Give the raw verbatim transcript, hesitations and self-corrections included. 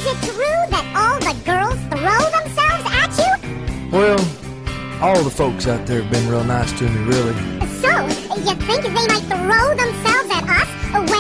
Is it true that all the girls throw themselves at you? Well, all the folks out there have been real nice to me, really. So, you think they might throw themselves at us